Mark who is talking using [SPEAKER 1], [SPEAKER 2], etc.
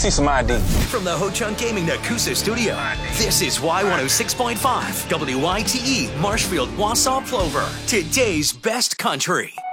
[SPEAKER 1] see some ID.
[SPEAKER 2] From the Ho Chunk Gaming Nakusa studio, this is Y106.5, WYTE, Marshfield, Wausau, Plover. Today's best country.